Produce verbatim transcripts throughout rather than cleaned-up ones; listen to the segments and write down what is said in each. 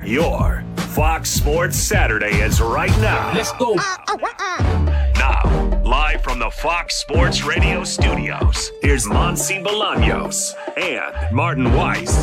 Your Fox Sports Saturday is right now. Let's go. Now, live from the Fox Sports Radio studios, here's Monsi Bolaños and Martin Weiss.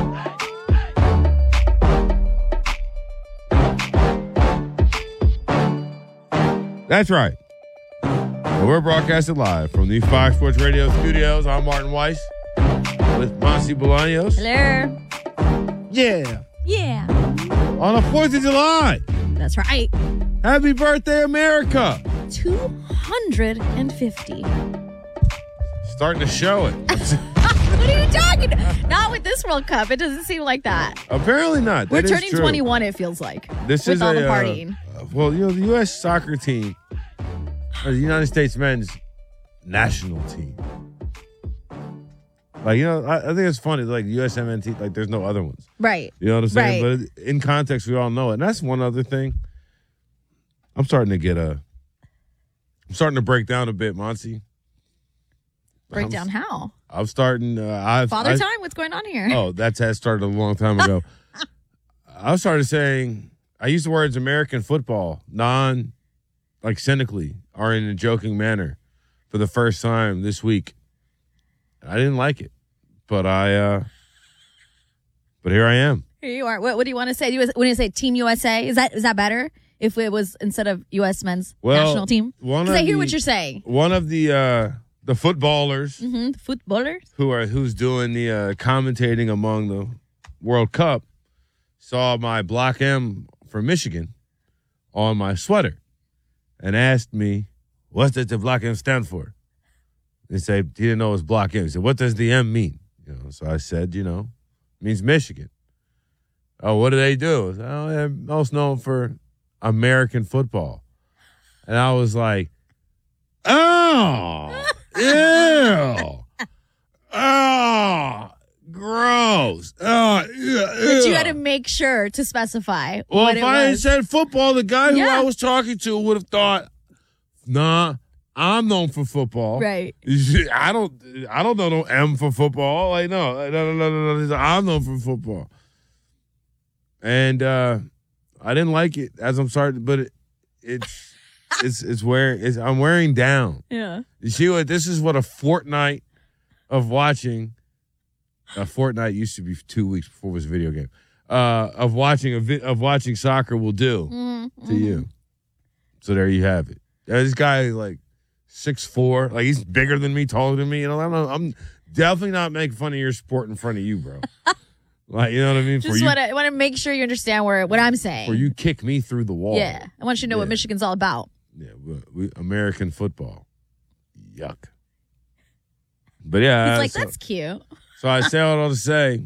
That's right. And we're broadcasting live from the Fox Sports Radio studios. I'm Martin Weiss with Monsi Bolaños. Hello. Yeah. Yeah. On the fourth of July. That's right. Happy birthday, America. two hundred fifty. Starting to show it. What are you talking about? Not with this World Cup. It doesn't seem like that. Apparently not. We're That is turning true. twenty-one, it feels like. This with is all a, the partying. Uh, well, you know, the U S soccer team, or the United States men's national team. Like, you know, I, I think it's funny. Like, U S M N T, like, there's no other ones. Right. You know what I'm saying? Right. But in context, we all know it. And that's one other thing. I'm starting to get a, I'm starting to break down a bit, Monty. Break I'm, down how? I'm starting, uh, I've. Father I've, time? What's going on here? Oh, that's has started a long time ago. I started saying, I use the words American football, non, like cynically, or in a joking manner for the first time this week. I didn't like it, but I, uh, but here I am. Here you are. What, what do you want to say? Do you, when you say Team U S A, is that is that better if it was instead of U S men's Well, national team? one Because of I hear the- what you're saying. One of the uh, the footballers Mm-hmm. Footballers? who are who's doing the uh, commentating among the World Cup saw my Block M from Michigan on my sweater and asked me, "What does the Block M stand for?" They say he didn't know it was Block M. He said, "What does the M mean?" You know, so I said, "You know, it means Michigan." Oh, what do they do? I said, oh, they're most known for American football, and I was like, "Oh, ew, oh, gross." Oh, ew, But you had ew. to make sure to specify Well, what if it I had was. said football, the guy who Yeah. I was talking to would have thought, "Nah, I'm known for football." Right. I don't. I don't know no M for football. Like no, no, no, no, no. no. I'm known for football, and uh, I didn't like it. As I'm sorry, but it, it's it's it's wearing. It's, I'm wearing down. Yeah. You see what? This is what a fortnight of watching. A fortnight used to be two weeks before it was a video game. Uh, of watching a vi- of watching soccer will do Mm-hmm. to you. So there you have it. Uh, This guy is like six foot four, like he's bigger than me, taller than me. You know, I'm, not, I'm definitely not making fun of your sport in front of you, bro. Like, you know what I mean? For Just you, want to want to make sure you understand where what I'm saying. for you kick me through the wall. Yeah. I want you to know what Yeah. Michigan's all about. Yeah, we, we, American football. Yuck. But yeah, It's uh, like, so, that's cute. so I say all to say,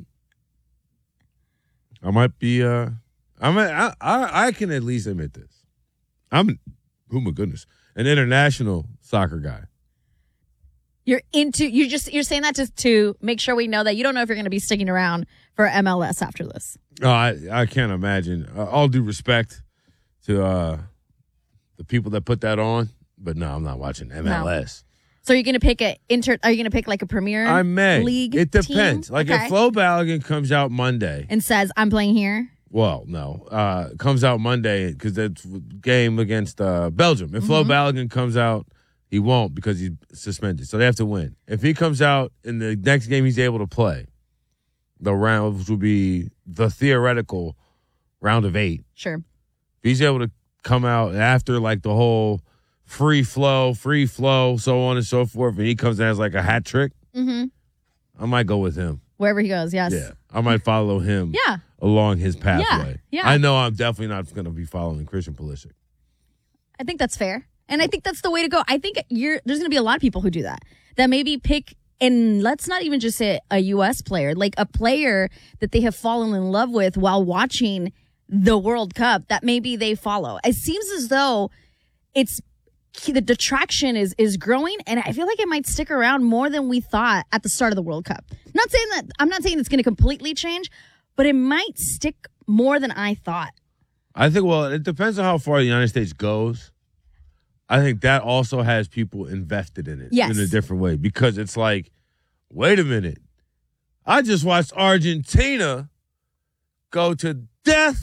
I might be. Uh, I'm. A, I, I I can at least admit this. I'm. Oh my goodness, an international soccer guy. You're into you just you're saying that just to make sure we know that you don't know if you're going to be sticking around for M L S after this. Oh, I I can't imagine. Uh, all due respect to uh, the people that put that on, but no, I'm not watching M L S. So you're going to pick a inter are you going to pick like a Premier I may. League It depends. team? Like Okay. if Flo Balogun comes out Monday. and says I'm playing here. Well, no, uh, comes out Monday because that's game against uh, Belgium. If Flo Mm-hmm. Balogun comes out, he won't because he's suspended. So they have to win. If he comes out in the next game, he's able to play. The round, which will be the theoretical round of eight. Sure. If he's able to come out after like the whole free flow, free flow, so on and so forth, and he comes in as like a hat trick, Mhm. I might go with him. Wherever he goes. Yes. Yeah, I might follow him. Yeah. Along his pathway. yeah. I know I'm definitely not going to be following Christian Pulisic. I think that's fair. And I think that's the way to go. I think you're there's going to be a lot of people who do that. That maybe pick, and let's not even just say a U S player, like a player that they have fallen in love with while watching the World Cup that maybe they follow. It seems as though it's the detraction is is growing, and I feel like it might stick around more than we thought at the start of the World Cup. Not saying that I'm not saying it's going to completely change, but it might stick more than I thought. I think, well, it depends on how far the United States goes. I think that also has people invested in it Yes. in a different way because it's like, wait a minute. I just watched Argentina go to death